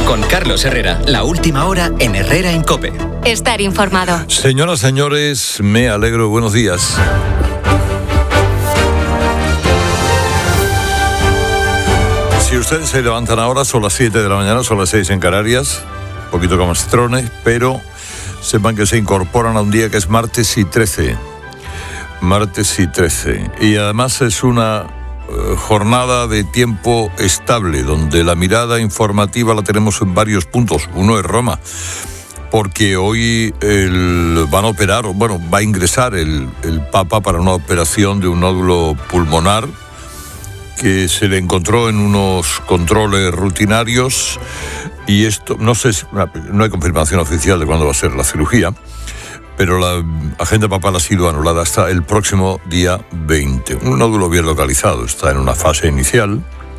Con Carlos Herrera, la última hora en Herrera en COPE. Estar informado. Señoras, señores, me alegro. Buenos días. Si ustedes se levantan ahora, son las 7 de la mañana, son las 6 en Canarias, un poquito como estrones, pero sepan que se incorporan a un día que es martes y 13. Martes y 13. Y además es una jornada de tiempo estable, donde la mirada informativa la tenemos en varios puntos. Uno es Roma, porque hoy van a operar, va a ingresar el Papa para una operación de un nódulo pulmonar que se le encontró en unos controles rutinarios, y esto, no sé, no hay confirmación oficial de cuándo va a ser la cirugía, pero la agenda papal ha sido anulada hasta el próximo día 20. Un nódulo bien localizado, está en una fase inicial,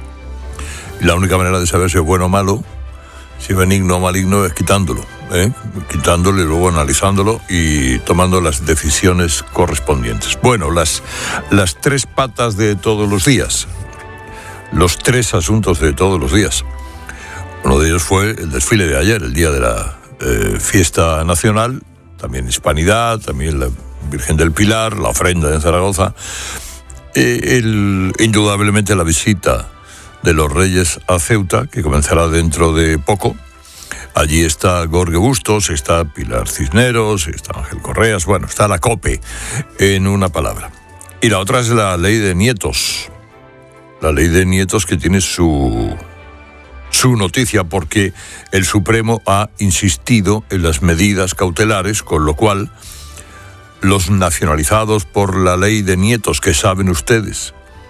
y la única manera de saber si es bueno o malo, si es benigno o maligno, es quitándolo, quitándolo y luego analizándolo y tomando las decisiones correspondientes. Bueno, las tres patas de todos los días, los tres asuntos de todos los días. Uno de ellos fue el desfile de ayer, el día de la fiesta nacional, también Hispanidad, también la Virgen del Pilar, la ofrenda en Zaragoza, indudablemente la visita de los Reyes a Ceuta, que comenzará dentro de poco. Allí está Jorge Bustos, está Pilar Cisneros, está Ángel Correas, está la COPE, en una palabra. Y la otra es la ley de nietos. La ley de nietos, que tiene su noticia, porque el Supremo ha insistido en las medidas cautelares, con lo cual los nacionalizados por la ley de nietos, que saben ustedes,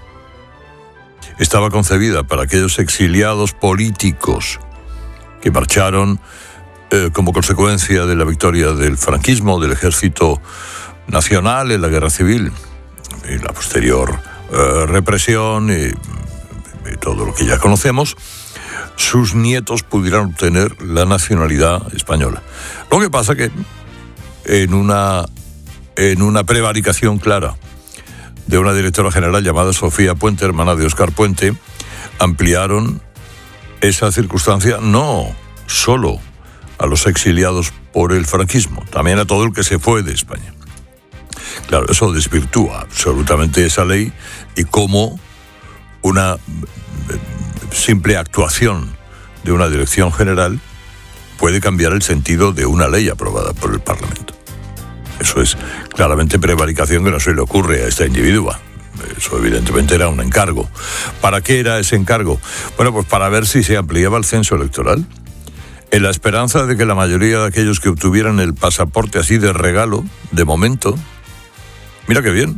estaba concebida para aquellos exiliados políticos que marcharon como consecuencia de la victoria del franquismo, del Ejército Nacional en la Guerra Civil y la posterior represión y todo lo que ya conocemos. Sus nietos pudieran obtener la nacionalidad española. Lo que pasa que en una prevaricación clara de una directora general llamada Sofía Puente, hermana de Óscar Puente, ampliaron esa circunstancia no solo a los exiliados por el franquismo, también a todo el que se fue de España. Claro, eso desvirtúa absolutamente esa ley, y cómo una simple actuación de una dirección general puede cambiar el sentido de una ley aprobada por el Parlamento. Eso es claramente prevaricación, que no se le ocurre a esta individua. Eso evidentemente era un encargo. ¿Para qué era ese encargo? Pues para ver si se ampliaba el censo electoral, en la esperanza de que la mayoría de aquellos que obtuvieran el pasaporte así de regalo, de momento, mira qué bien,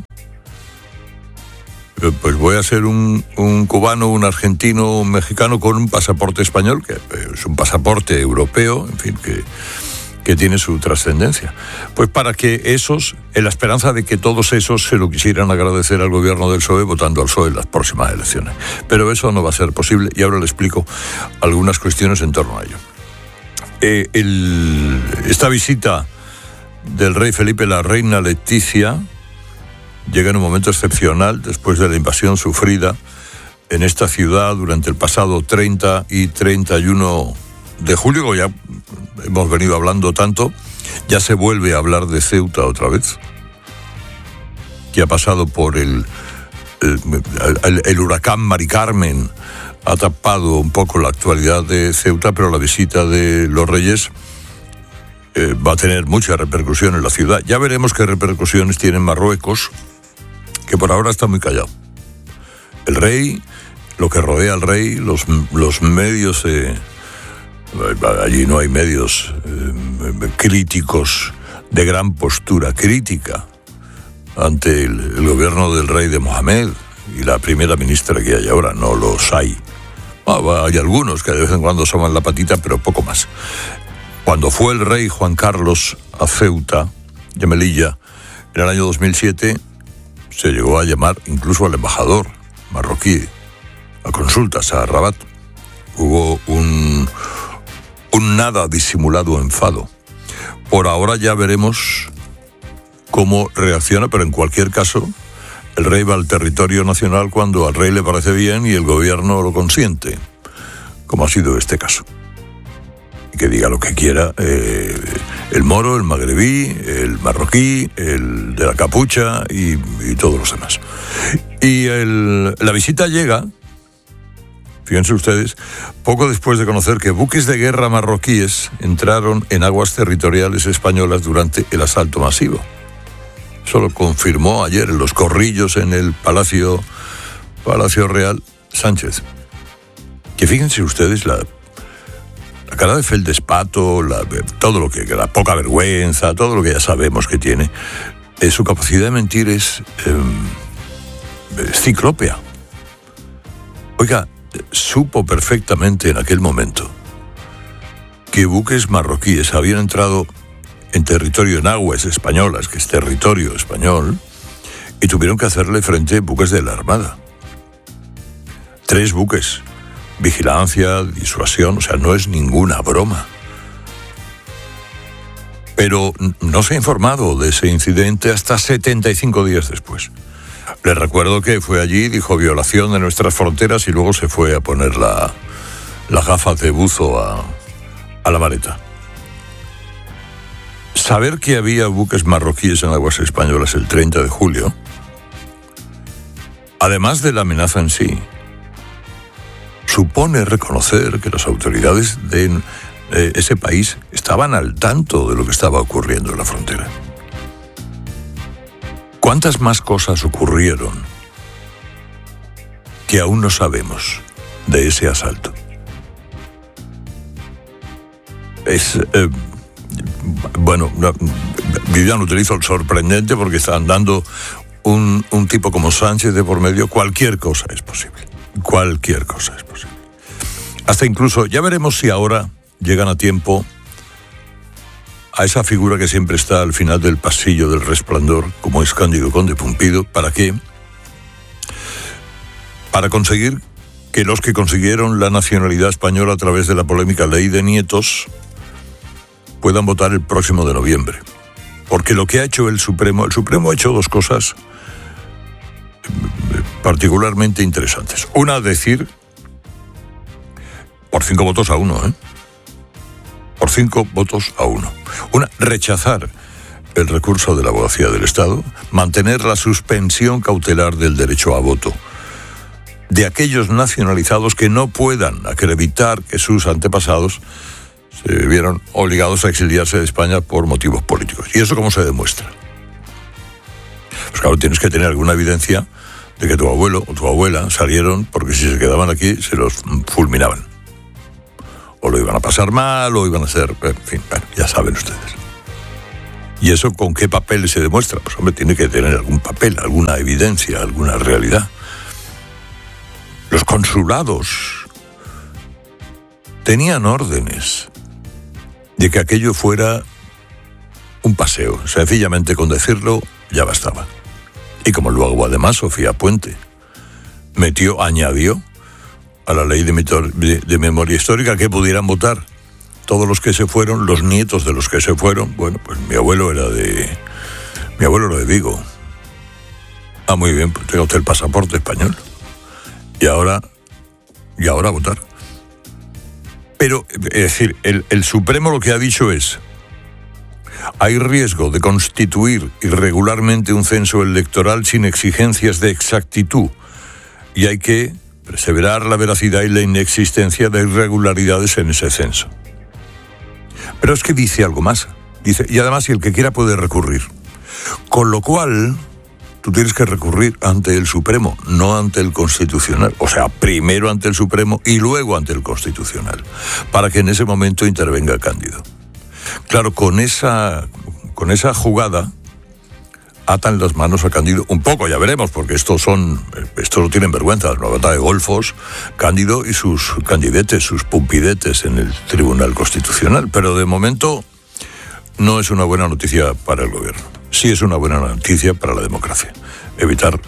pues voy a ser un cubano, un argentino, un mexicano con un pasaporte español, que es un pasaporte europeo, en fin, que tiene su trascendencia. Pues para que esos, en la esperanza de que todos esos se lo quisieran agradecer al gobierno del PSOE votando al PSOE en las próximas elecciones. Pero eso no va a ser posible, y ahora le explico algunas cuestiones en torno a ello. Esta visita del rey Felipe y la reina Leticia llega en un momento excepcional después de la invasión sufrida en esta ciudad durante el pasado 30 y 31 de julio, como ya hemos venido hablando tanto. Ya se vuelve a hablar de Ceuta otra vez, que ha pasado por el huracán Mari Carmen, ha tapado un poco la actualidad de Ceuta, pero la visita de los Reyes va a tener mucha repercusión en la ciudad. Ya veremos qué repercusiones tiene en Marruecos, que por ahora está muy callado. El rey, lo que rodea al rey, los medios, allí no hay medios críticos, de gran postura crítica ante el gobierno del rey de Mohamed y la primera ministra que hay ahora. No los hay. Hay algunos que de vez en cuando asoman la patita, pero poco más. Cuando fue el rey Juan Carlos a Ceuta y a Melilla en el año 2007, se llegó a llamar incluso al embajador marroquí a consultas a Rabat. Hubo un nada disimulado enfado. Por ahora ya veremos cómo reacciona, pero en cualquier caso, el rey va al territorio nacional cuando al rey le parece bien y el gobierno lo consiente, como ha sido este caso. que diga lo que quiera el moro, el magrebí, el marroquí, el de la capucha y todos los demás. Y la visita llega, fíjense ustedes, poco después de conocer que buques de guerra marroquíes entraron en aguas territoriales españolas durante el asalto masivo. Eso lo confirmó ayer en los corrillos en el Palacio Real Sánchez. Que fíjense ustedes la cara de feldespato, todo lo que la poca vergüenza, todo lo que ya sabemos que tiene, su capacidad de mentir es ciclópea. Oiga, supo perfectamente en aquel momento que buques marroquíes habían entrado en territorio, en aguas españolas, que es territorio español, y tuvieron que hacerle frente buques de la Armada. 3 buques. Vigilancia, disuasión, o sea, no es ninguna broma. Pero no se ha informado de ese incidente hasta 75 días después. Les recuerdo que fue allí, dijo violación de nuestras fronteras y luego se fue a poner las gafas de buzo a la maleta. Saber que había buques marroquíes en aguas españolas el 30 de julio, además de la amenaza en sí, supone reconocer que las autoridades de ese país estaban al tanto de lo que estaba ocurriendo en la frontera. ¿Cuántas más cosas ocurrieron que aún no sabemos de ese asalto? Yo ya no utilizo el sorprendente porque están dando un tipo como Sánchez de por medio. Cualquier cosa es posible. Cualquier cosa es posible. Hasta incluso, ya veremos si ahora llegan a tiempo a esa figura que siempre está al final del pasillo del Resplandor, como es Cándido Conde Pumpido. ¿Para qué? Para conseguir que los que consiguieron la nacionalidad española a través de la polémica ley de nietos puedan votar el próximo de noviembre. Porque lo que ha hecho el Supremo ha hecho 2 cosas particularmente interesantes. Una, decir, por 5 votos a 1, por 5 votos a 1. Una, rechazar el recurso de la Abogacía del Estado, mantener la suspensión cautelar del derecho a voto de aquellos nacionalizados que no puedan acreditar que sus antepasados se vieron obligados a exiliarse de España por motivos políticos. ¿Y eso cómo se demuestra? Pues claro, tienes que tener alguna evidencia de que tu abuelo o tu abuela salieron porque si se quedaban aquí se los fulminaban. O lo iban a pasar mal, o iban a hacer... En fin, bueno, ya saben ustedes. ¿Y eso con qué papel se demuestra? Pues hombre, tiene que tener algún papel, alguna evidencia, alguna realidad. Los consulados tenían órdenes de que aquello fuera un paseo. Sencillamente con decirlo ya bastaba. Y como luego además Sofía Puente añadió a la ley de memoria histórica que pudieran votar todos los que se fueron, los nietos de los que se fueron. Bueno, pues mi abuelo era de Vigo. Ah, muy bien, pues tenga usted el pasaporte español. Y ahora a votar. Pero, es decir, el Supremo lo que ha dicho es: hay riesgo de constituir irregularmente un censo electoral sin exigencias de exactitud y hay que perseverar la veracidad y la inexistencia de irregularidades en ese censo. Pero es que dice algo más. Dice, y además si el que quiera puede recurrir. Con lo cual, tú tienes que recurrir ante el Supremo, no ante el Constitucional. O sea, primero ante el Supremo y luego ante el Constitucional, para que en ese momento intervenga Cándido. Claro, con esa jugada atan las manos a Cándido un poco, ya veremos, porque estos no tienen vergüenza, una batalla de golfos, Cándido y sus candidetes, sus pumpidetes en el Tribunal Constitucional. Pero de momento no es una buena noticia para el gobierno. Sí es una buena noticia para la democracia. Evitar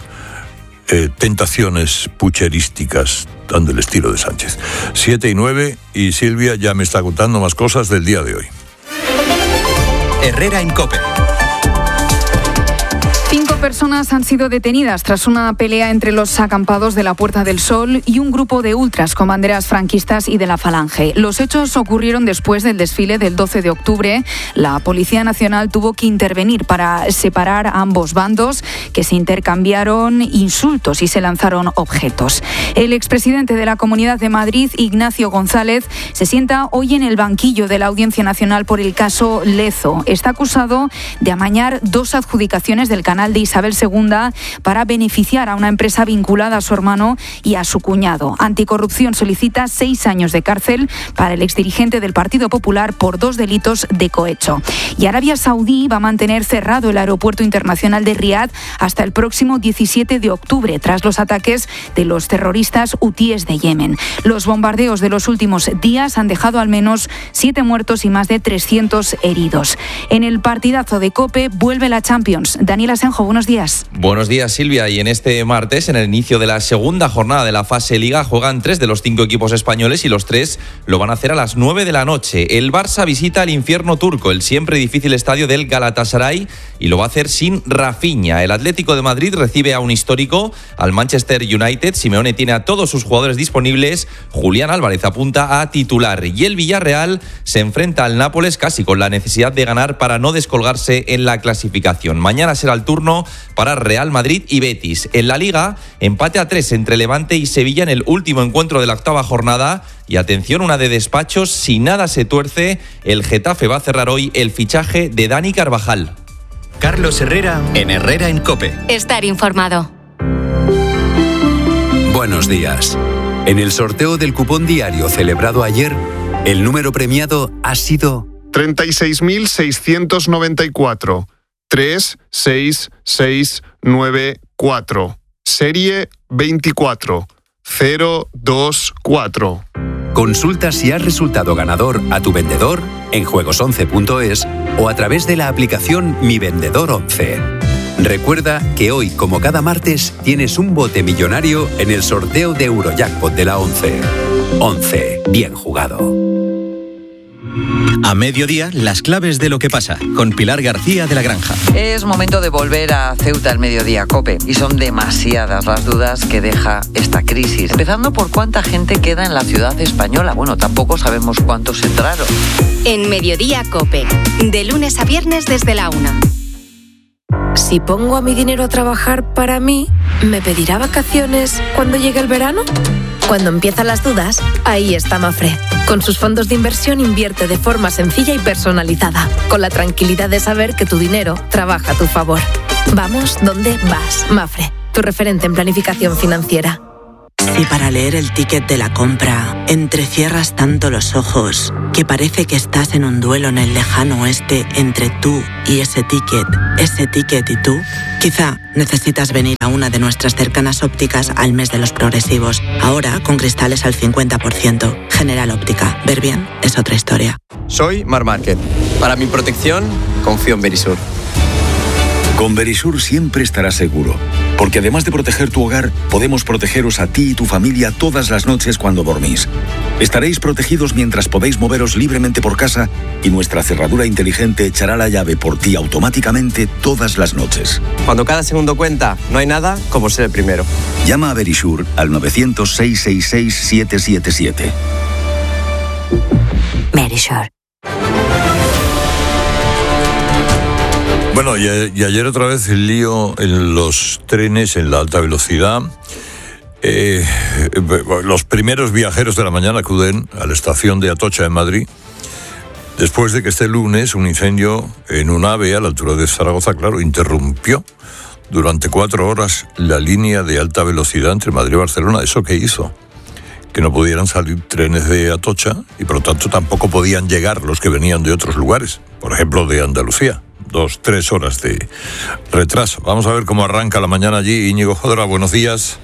tentaciones pucherísticas tan del estilo de Sánchez. 7:09 y Silvia ya me está contando más cosas del día de hoy. Herrera en COPE. 5 personas han sido detenidas tras una pelea entre los acampados de la Puerta del Sol y un grupo de ultras con banderas franquistas y de la Falange. Los hechos ocurrieron después del desfile del 12 de octubre. La Policía Nacional tuvo que intervenir para separar a ambos bandos, que se intercambiaron insultos y se lanzaron objetos. El expresidente de la Comunidad de Madrid, Ignacio González, se sienta hoy en el banquillo de la Audiencia Nacional por el caso Lezo. Está acusado de amañar 2 adjudicaciones del canal de Isabel II para beneficiar a una empresa vinculada a su hermano y a su cuñado. Anticorrupción solicita 6 años de cárcel para el exdirigente del Partido Popular por 2 delitos de cohecho. Y Arabia Saudí va a mantener cerrado el aeropuerto internacional de Riad hasta el próximo 17 de octubre, tras los ataques de los terroristas hutíes de Yemen. Los bombardeos de los últimos días han dejado al menos 7 muertos y más de 300 heridos. En el partidazo de COPE vuelve la Champions. Daniel Asenjo, buenos días. Buenos días, Silvia. Y en este martes, en el inicio de la segunda jornada de la fase Liga, juegan 3 de los 5 equipos españoles y los 3 lo van a hacer a las 9 de la noche. El Barça visita el infierno turco, el siempre difícil estadio del Galatasaray, y lo va a hacer sin Rafinha. El Atlético de Madrid recibe a un histórico, al Manchester United. Simeone tiene a todos sus jugadores disponibles. Julián Álvarez apunta a titular. Y el Villarreal se enfrenta al Nápoles casi con la necesidad de ganar para no descolgarse en la clasificación. Mañana será el turno para Real Madrid y Betis. En la Liga, empate a 3 entre Levante y Sevilla en el último encuentro de la octava jornada. Y atención, una de despachos, si nada se tuerce, el Getafe va a cerrar hoy el fichaje de Dani Carvajal. Carlos Herrera en Herrera en COPE. Estar informado. Buenos días. En el sorteo del cupón diario celebrado ayer, el número premiado ha sido 36.694. 36694. Serie 24024. Consulta si has resultado ganador a tu vendedor en juegos11.es o a través de la aplicación Mi Vendedor 11. Recuerda que hoy, como cada martes, tienes un bote millonario en el sorteo de Eurojackpot de la 11. 11. Bien jugado. A mediodía, las claves de lo que pasa, con Pilar García de la Granja. Es momento de volver a Ceuta al mediodía, COPE. Y son demasiadas las dudas que deja esta crisis. Empezando por cuánta gente queda en la ciudad española. Bueno, tampoco sabemos cuántos entraron. En Mediodía, COPE. De lunes a viernes desde la 1. Si pongo a mi dinero a trabajar para mí, ¿me pedirá vacaciones cuando llegue el verano? Cuando empiezan las dudas, ahí está Mafre. Con sus fondos de inversión invierte de forma sencilla y personalizada, con la tranquilidad de saber que tu dinero trabaja a tu favor. Vamos donde vas, Mafre, tu referente en planificación financiera. Si para leer el ticket de la compra entrecierras tanto los ojos que parece que estás en un duelo en el lejano oeste entre tú y ese ticket y tú, quizá necesitas venir a una de nuestras cercanas ópticas al mes de los progresivos. Ahora con cristales al 50%. General Óptica. Ver bien es otra historia. Soy Mar Márquez. Para mi protección, confío en Verisur. Con Verisur siempre estarás seguro, porque además de proteger tu hogar, podemos protegeros a ti y tu familia todas las noches cuando dormís. Estaréis protegidos mientras podéis moveros libremente por casa y nuestra cerradura inteligente echará la llave por ti automáticamente todas las noches. Cuando cada segundo cuenta, no hay nada como ser el primero. Llama a Verisur al 900-666-777. Verisur. Bueno, y ayer otra vez el lío en los trenes en la alta velocidad. Los primeros viajeros de la mañana acuden a la estación de Atocha en Madrid, después de que este lunes un incendio en un AVE a la altura de Zaragoza, claro, interrumpió durante 4 horas la línea de alta velocidad entre Madrid y Barcelona. ¿Eso qué hizo? Que no pudieran salir trenes de Atocha y por lo tanto tampoco podían llegar los que venían de otros lugares, por ejemplo de Andalucía. 2-3 horas de retraso. Vamos a ver cómo arranca la mañana allí. Íñigo Jodra, buenos días.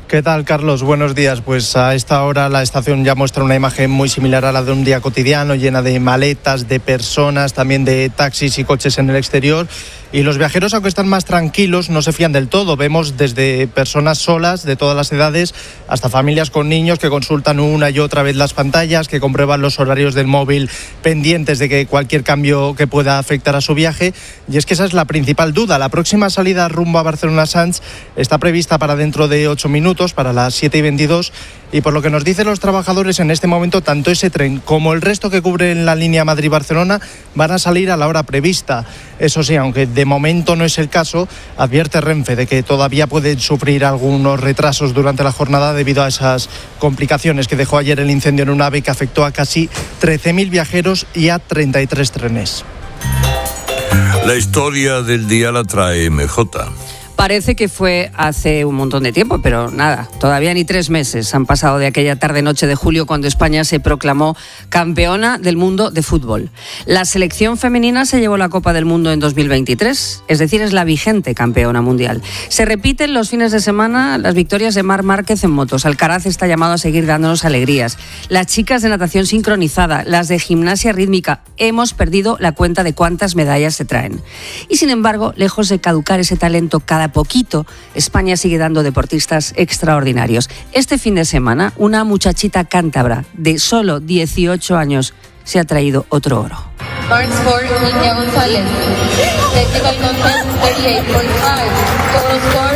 ¿Qué tal, Carlos? Buenos días. Pues a esta hora la estación ya muestra una imagen muy similar a la de un día cotidiano, llena de maletas, de personas, también de taxis y coches en el exterior. Y los viajeros, aunque están más tranquilos, no se fían del todo. Vemos desde personas solas de todas las edades hasta familias con niños que consultan una y otra vez las pantallas, que comprueban los horarios del móvil pendientes de que cualquier cambio que pueda afectar a su viaje. Y es que esa es la principal duda. La próxima salida rumbo a Barcelona-Sants está prevista para dentro de 8 minutos, para las 7:22. Y por lo que nos dicen los trabajadores, en este momento tanto ese tren como el resto que cubre la línea Madrid-Barcelona van a salir a la hora prevista. Eso sí, aunque de momento no es el caso, advierte Renfe de que todavía pueden sufrir algunos retrasos durante la jornada debido a esas complicaciones que dejó ayer el incendio en un AVE que afectó a casi 13.000 viajeros y a 33 trenes. La historia del día la trae MJ. Parece que fue hace un montón de tiempo, pero nada, todavía ni 3 meses han pasado de aquella tarde-noche de julio cuando España se proclamó campeona del mundo de fútbol. La selección femenina se llevó la Copa del Mundo en 2023, es decir, es la vigente campeona mundial. Se repiten los fines de semana las victorias de Marc Márquez en motos. Alcaraz está llamado a seguir dándonos alegrías. Las chicas de natación sincronizada, las de gimnasia rítmica, hemos perdido la cuenta de cuántas medallas se traen. Y sin embargo, lejos de caducar ese talento cada poquito, España sigue dando deportistas extraordinarios. Este fin de semana, una muchachita cántabra de solo 18 años se ha traído otro oro. Current score, India González. Technical content 38.5. Total score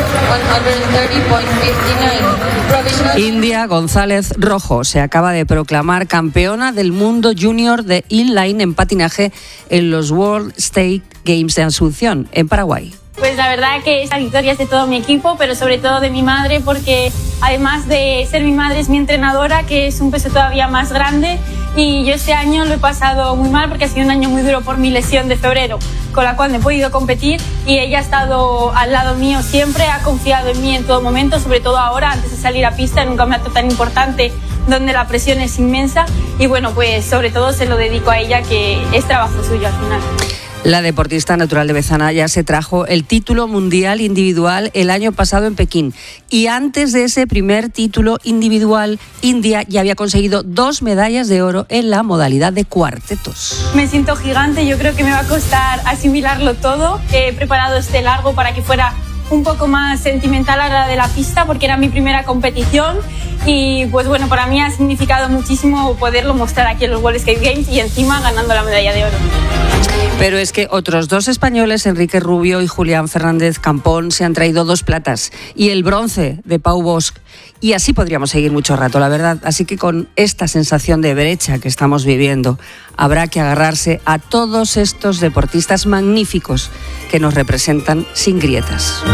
130.59. India González Rojo se acaba de proclamar campeona del mundo junior de inline en patinaje en los World State Games de Asunción, en Paraguay. Pues la verdad que esta victoria es de todo mi equipo, pero sobre todo de mi madre, porque además de ser mi madre es mi entrenadora, que es un peso todavía más grande, y yo este año lo he pasado muy mal porque ha sido un año muy duro por mi lesión de febrero, con la cual no he podido competir, y ella ha estado al lado mío siempre, ha confiado en mí en todo momento, sobre todo ahora antes de salir a pista en un campeonato tan importante donde la presión es inmensa, y bueno, pues sobre todo se lo dedico a ella, que es trabajo suyo al final. La deportista natural de Bezana ya se trajo el título mundial individual el año pasado en Pekín. Y antes de ese primer título individual, India ya había conseguido 2 medallas de oro en la modalidad de cuartetos. Me siento gigante, yo creo que me va a costar asimilarlo todo. He preparado este largo para que fuera un poco más sentimental a la de la pista, porque era mi primera competición. Y pues bueno, para mí ha significado muchísimo poderlo mostrar aquí en los World Skate Games y encima ganando la medalla de oro. Pero es que otros 2 españoles, Enrique Rubio y Julián Fernández Campón, se han traído 2 platas y el bronce de Pau Bosch. Y así podríamos seguir mucho rato, la verdad. Así que con esta sensación de brecha que estamos viviendo, habrá que agarrarse a todos estos deportistas magníficos que nos representan sin grietas.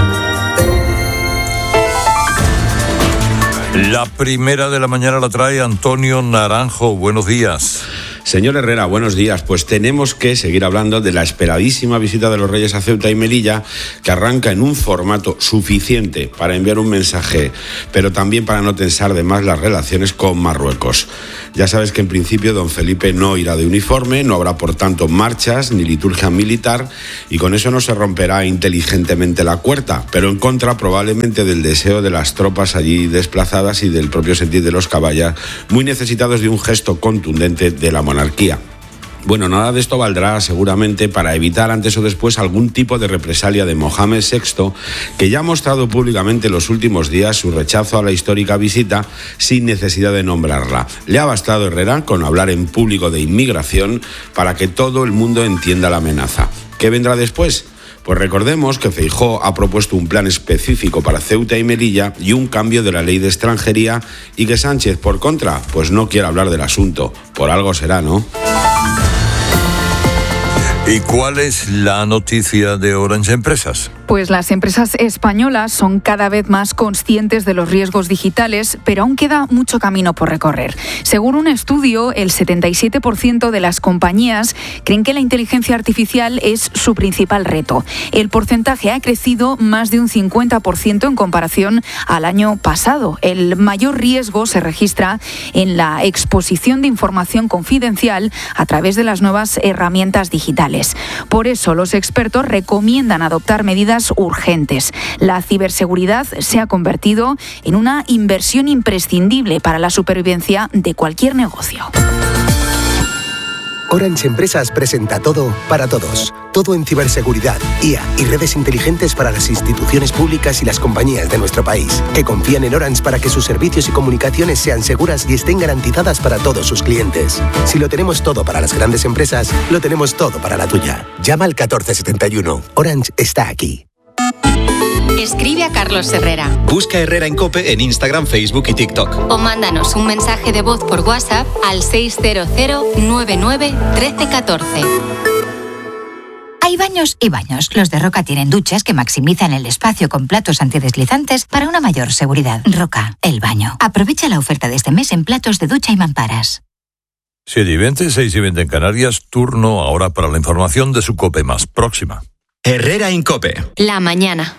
La primera de la mañana la trae Antonio Naranjo. Buenos días. Señor Herrera, buenos días. Pues tenemos que seguir hablando de la esperadísima visita de los Reyes a Ceuta y Melilla, que arranca en un formato suficiente para enviar un mensaje, pero también para no tensar de más las relaciones con Marruecos. Ya sabes que en principio don Felipe no irá de uniforme, no habrá por tanto marchas ni liturgia militar, y con eso no se romperá inteligentemente la cuerda, pero en contra probablemente del deseo de las tropas allí desplazadas y del propio sentir de los caballas, muy necesitados de un gesto contundente de la monarquía. Bueno, nada de esto valdrá seguramente para evitar antes o después algún tipo de represalia de Mohamed VI, que ya ha mostrado públicamente en los últimos días su rechazo a la histórica visita sin necesidad de nombrarla. Le ha bastado, Herrera, con hablar en público de inmigración para que todo el mundo entienda la amenaza. ¿Qué vendrá después? Pues recordemos que Feijóo ha propuesto un plan específico para Ceuta y Melilla y un cambio de la ley de extranjería, y que Sánchez, por contra, pues no quiere hablar del asunto. Por algo será, ¿no? ¿Y cuál es la noticia de Orange Empresas? Pues las empresas españolas son cada vez más conscientes de los riesgos digitales, pero aún queda mucho camino por recorrer. Según un estudio, el 77% de las compañías creen que la inteligencia artificial es su principal reto. El porcentaje ha crecido más de un 50% en comparación al año pasado. El mayor riesgo se registra en la exposición de información confidencial a través de las nuevas herramientas digitales. móviles. Por eso los expertos recomiendan adoptar medidas urgentes. La ciberseguridad se ha convertido en una inversión imprescindible para la supervivencia de cualquier negocio. Orange Empresas presenta todo para todos. Todo en ciberseguridad, IA y redes inteligentes para las instituciones públicas y las compañías de nuestro país, que confían en Orange para que sus servicios y comunicaciones sean seguras y estén garantizadas para todos sus clientes. Si lo tenemos todo para las grandes empresas, lo tenemos todo para la tuya. Llama al 1471. Orange está aquí. Escribe a Carlos Herrera. Busca Herrera en COPE en Instagram, Facebook y TikTok. O mándanos un mensaje de voz por WhatsApp al 600 99 1314. Hay baños y baños. Los de Roca tienen duchas que maximizan el espacio con platos antideslizantes para una mayor seguridad. Roca, el baño. Aprovecha la oferta de este mes en platos de ducha y mamparas. 7:20, 6:20 en Canarias. Turno ahora para la información de su COPE más próxima. Herrera en COPE. La mañana.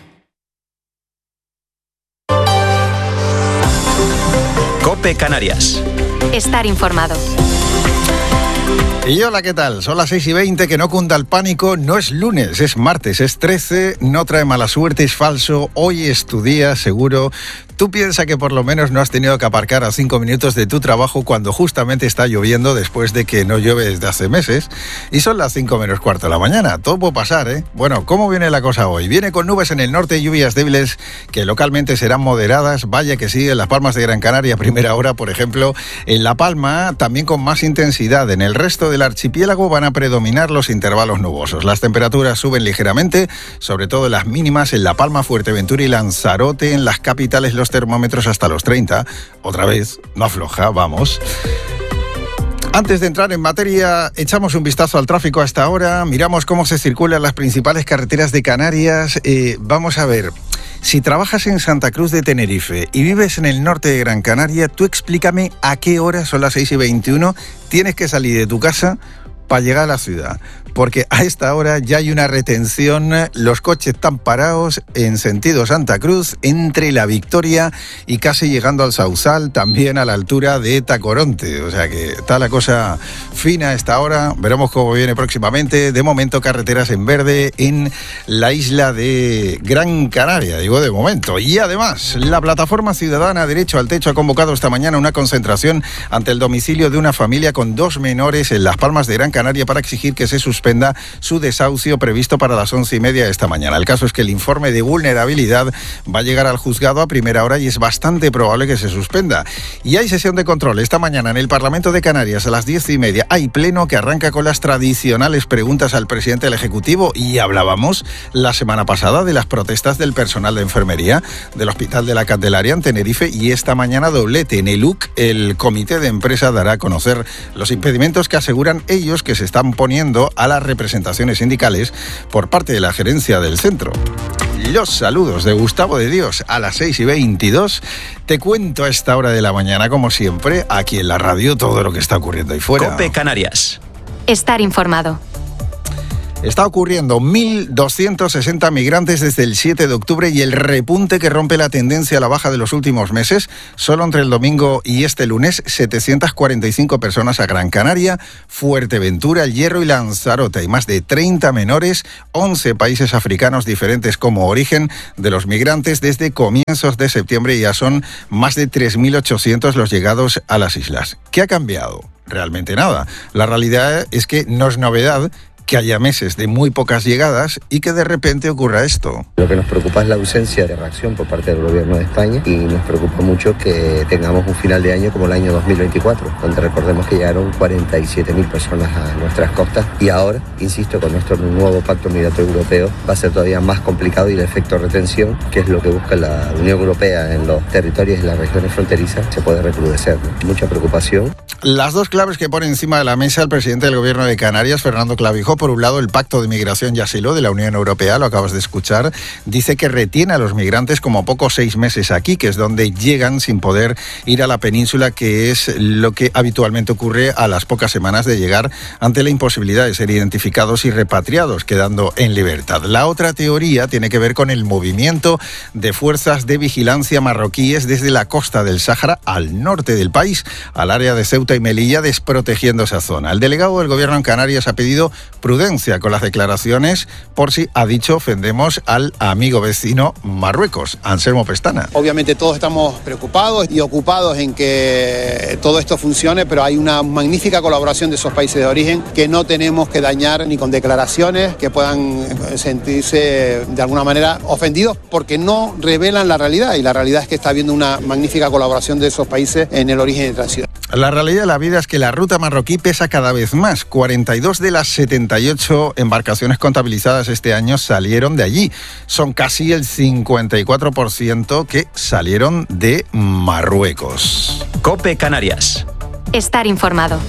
COPE Canarias. Estar informado. Y hola, ¿qué tal? Son las 6:20, que no cunda el pánico. No es lunes, es martes, es 13, no trae mala suerte, es falso. Hoy es tu día, seguro. Tú piensas que por lo menos no has tenido que aparcar a 5 minutos de tu trabajo cuando justamente está lloviendo, después de que no llueve desde hace meses. Y son las 5 menos cuarto de la mañana. Todo puede pasar, ¿eh? Bueno, ¿cómo viene la cosa hoy? Viene con nubes en el norte y lluvias débiles que localmente serán moderadas. Vaya que sí, en las Palmas de Gran Canaria, primera hora, por ejemplo. En La Palma, también con más intensidad. En el resto del archipiélago van a predominar los intervalos nubosos. Las temperaturas suben ligeramente, sobre todo las mínimas en La Palma, Fuerteventura y Lanzarote. En las capitales los termómetros hasta los 30. Otra vez, no afloja, vamos. Antes de entrar en materia, echamos un vistazo al tráfico hasta ahora, miramos cómo se circulan las principales carreteras de Canarias. Vamos a ver, si trabajas en Santa Cruz de Tenerife y vives en el norte de Gran Canaria, tú explícame a qué hora, son las 6:21, tienes que salir de tu casa para llegar a la ciudad. Porque a esta hora ya hay una retención, los coches están parados en sentido Santa Cruz, entre La Victoria y casi llegando al Sauzal, también a la altura de Tacoronte. O sea que está la cosa fina a esta hora, veremos cómo viene próximamente. De momento, carreteras en verde en la isla de Gran Canaria, digo de momento. Y además, la plataforma ciudadana Derecho al Techo ha convocado esta mañana una concentración ante el domicilio de una familia con 2 menores en Las Palmas de Gran Canaria para exigir que se suspenda su desahucio previsto para las 11:30 de esta mañana. El caso es que el informe de vulnerabilidad va a llegar al juzgado a primera hora y es bastante probable que se suspenda. Y hay sesión de control esta mañana en el Parlamento de Canarias a las 10:30. Hay pleno que arranca con las tradicionales preguntas al presidente del Ejecutivo, y hablábamos la semana pasada de las protestas del personal de enfermería del Hospital de la Candelaria en Tenerife, y esta mañana doblete. En el UC, el comité de empresa dará a conocer los impedimentos que aseguran ellos que se están poniendo a las representaciones sindicales por parte de la gerencia del centro. Los saludos de Gustavo de Dios a las 6:22. Te cuento a esta hora de la mañana, como siempre, aquí en la radio, todo lo que está ocurriendo ahí fuera. COPE Canarias. Estar informado. Está ocurriendo 1.260 migrantes desde el 7 de octubre y el repunte que rompe la tendencia a la baja de los últimos meses. Solo entre el domingo y este lunes, 745 personas a Gran Canaria, Fuerteventura, El Hierro y Lanzarote. Hay más de 30 menores, 11 países africanos diferentes como origen de los migrantes. Desde comienzos de septiembre ya son más de 3.800 los llegados a las islas. ¿Qué ha cambiado? Realmente nada. La realidad es que no es novedad que haya meses de muy pocas llegadas y que de repente ocurra esto. Lo que nos preocupa es la ausencia de reacción por parte del gobierno de España, y nos preocupa mucho que tengamos un final de año como el año 2024, donde recordemos que llegaron 47.000 personas a nuestras costas, y ahora, insisto, con nuestro nuevo pacto migratorio europeo va a ser todavía más complicado, y el efecto retención, que es lo que busca la Unión Europea en los territorios y las regiones fronterizas, se puede recrudecer, ¿no? Mucha preocupación. Las dos claves que pone encima de la mesa el presidente del gobierno de Canarias, Fernando Clavijo: por un lado, el Pacto de Migración y Asilo de la Unión Europea, lo acabas de escuchar, dice que retiene a los migrantes como poco 6 meses aquí, que es donde llegan sin poder ir a la península, que es lo que habitualmente ocurre a las pocas semanas de llegar, ante la imposibilidad de ser identificados y repatriados, quedando en libertad. La otra teoría tiene que ver con el movimiento de fuerzas de vigilancia marroquíes desde la costa del Sáhara al norte del país, al área de Ceuta y Melilla, desprotegiendo esa zona. El delegado del gobierno en Canarias ha pedido prudencia con las declaraciones por si, ha dicho, ofendemos al amigo vecino Marruecos. Anselmo Pestana. Obviamente todos estamos preocupados y ocupados en que todo esto funcione, pero hay una magnífica colaboración de esos países de origen que no tenemos que dañar ni con declaraciones que puedan sentirse de alguna manera ofendidos porque no revelan la realidad, y la realidad es que está habiendo una magnífica colaboración de esos países en el origen de la ciudad. La realidad de la vida es que la ruta marroquí pesa cada vez más. 42 de las 78 embarcaciones contabilizadas este año salieron de allí. Son casi el 54% que salieron de Marruecos. COPE Canarias. Estar informado.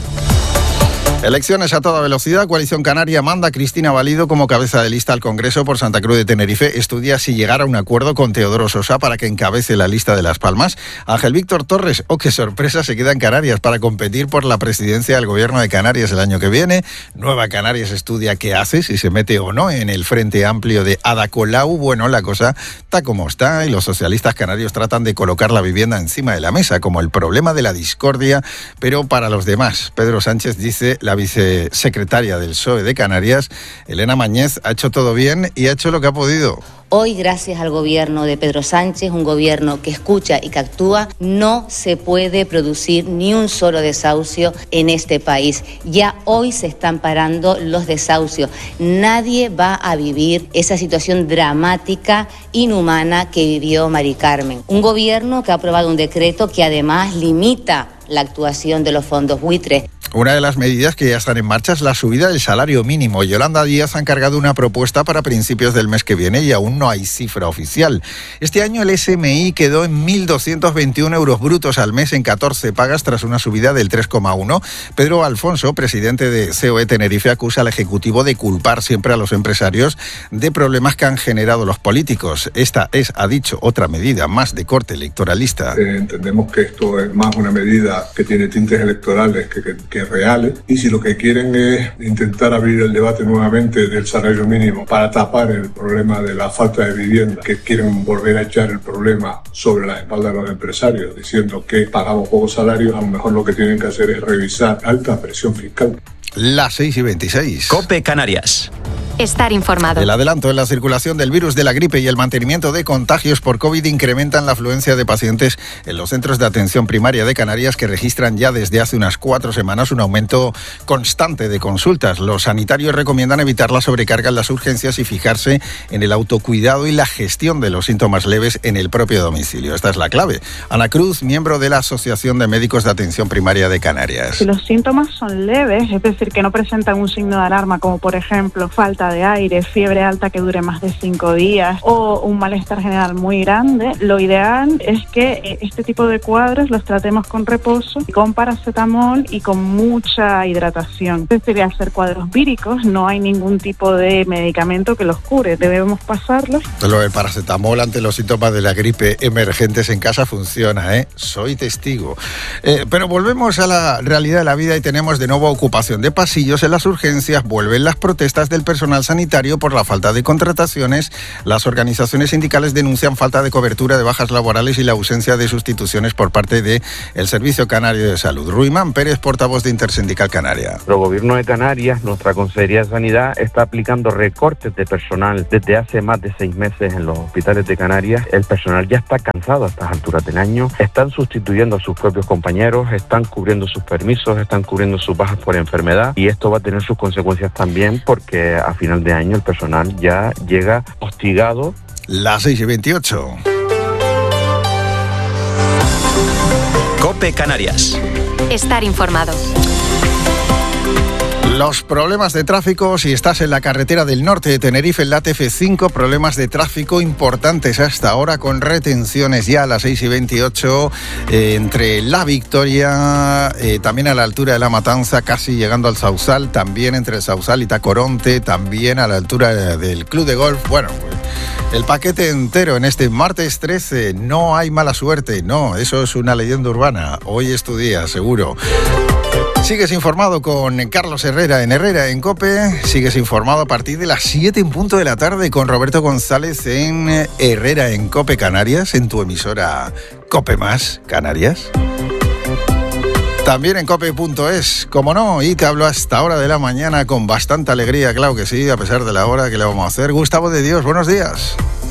Elecciones a toda velocidad. Coalición Canaria manda a Cristina Valido como cabeza de lista al Congreso por Santa Cruz de Tenerife. Estudia si llegar a un acuerdo con Teodoro Sosa para que encabece la lista de Las Palmas. Ángel Víctor Torres, qué sorpresa, se queda en Canarias para competir por la presidencia del Gobierno de Canarias el año que viene. Nueva Canarias estudia qué hace, si se mete o no en el Frente Amplio de Ada Colau. Bueno, la cosa está como está y los socialistas canarios tratan de colocar la vivienda encima de la mesa como el problema de la discordia, pero para los demás. Pedro Sánchez dice: la vicesecretaria del PSOE de Canarias, Elena Mañez, ha hecho todo bien y ha hecho lo que ha podido. Hoy, gracias al gobierno de Pedro Sánchez, un gobierno que escucha y que actúa, no se puede producir ni un solo desahucio en este país. Ya hoy se están parando los desahucios. Nadie va a vivir esa situación dramática, inhumana que vivió Mari Carmen. Un gobierno que ha aprobado un decreto que además limita la actuación de los fondos buitres. Una de las medidas que ya están en marcha es la subida del salario mínimo. Yolanda Díaz ha encargado una propuesta para principios del mes que viene y aún no hay cifra oficial. Este año el SMI quedó en 1.221 euros brutos al mes en 14 pagas tras una subida del 3,1. Pedro Alfonso, presidente de COE Tenerife, acusa al Ejecutivo de culpar siempre a los empresarios de problemas que han generado los políticos. Esta es, ha dicho, otra medida más de corte electoralista. Entendemos que esto es más una medida que tiene tintes electorales que reales, y si lo que quieren es intentar abrir el debate nuevamente del salario mínimo para tapar el problema de la falta de vivienda, que quieren volver a echar el problema sobre las espaldas de los empresarios, diciendo que pagamos pocos salarios, a lo mejor lo que tienen que hacer es revisar alta presión fiscal. Las 6:26. COPE Canarias. Estar informado. El adelanto en la circulación del virus de la gripe y el mantenimiento de contagios por COVID incrementan la afluencia de pacientes en los centros de atención primaria de Canarias, que registran ya desde hace unas 4 semanas un aumento constante de consultas. Los sanitarios recomiendan evitar la sobrecarga en las urgencias y fijarse en el autocuidado y la gestión de los síntomas leves en el propio domicilio. Esta es la clave. Ana Cruz, miembro de la Asociación de Médicos de Atención Primaria de Canarias. Si los síntomas son leves, es decir, que no presentan un signo de alarma, como por ejemplo falta de aire, fiebre alta que dure más de 5 días o un malestar general muy grande, lo ideal es que este tipo de cuadros los tratemos con reposo, con paracetamol y con mucha hidratación. Es decir, al ser cuadros víricos no hay ningún tipo de medicamento que los cure, debemos pasarlos. Lo del paracetamol ante los síntomas de la gripe emergentes en casa funciona, soy testigo. Pero volvemos a la realidad de la vida y tenemos de nuevo ocupación de pasillos en las urgencias. Vuelven las protestas del personal sanitario por la falta de contrataciones. Las organizaciones sindicales denuncian falta de cobertura de bajas laborales y la ausencia de sustituciones por parte del Servicio Canario de Salud. Ruimán Pérez, portavoz de Intersindical Canaria. El Gobierno de Canarias, nuestra Consejería de Sanidad, está aplicando recortes de personal desde hace más de 6 meses en los hospitales de Canarias. El personal ya está cansado a estas alturas del año. Están sustituyendo a sus propios compañeros, están cubriendo sus permisos, están cubriendo sus bajas por enfermedad, y esto va a tener sus consecuencias también, porque a final de año el personal ya llega hostigado. Las 6:28. COPE Canarias. Estar informado. Los problemas de tráfico, si estás en la carretera del norte de Tenerife, en la TF5, problemas de tráfico importantes hasta ahora, con retenciones ya a las 6:28 entre La Victoria, también a la altura de La Matanza, casi llegando al Sausal, también entre el Sausal y Tacoronte, también a la altura del Club de Golf. Bueno, el paquete entero en este martes 13. No hay mala suerte, no, eso es una leyenda urbana. Hoy es tu día, seguro. Sigues informado con Carlos Herrera en Herrera en COPE. Sigues informado a partir de las 7:00 de la tarde con Roberto González en Herrera en COPE Canarias, en tu emisora COPE Más Canarias. También en cope.es, como no, y que hablo hasta ahora de la mañana con bastante alegría, claro que sí, a pesar de la hora que le vamos a hacer. Gustavo de Dios, buenos días.